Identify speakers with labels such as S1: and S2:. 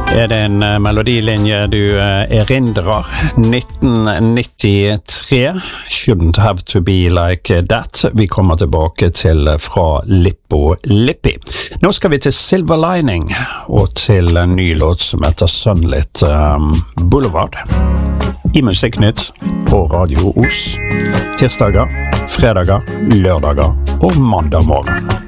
S1: Det en melodilinje du erindrer. 1993, Shouldn't Have To Be Like That. Vi kommer tilbake til fra Lippo Lippi. Nå skal vi til Silver Lining, og til en ny låt som heter Sunlit Boulevard. I Musikknytt på Radio Os. Tirsdager, fredager, lørdager og mandag morgen.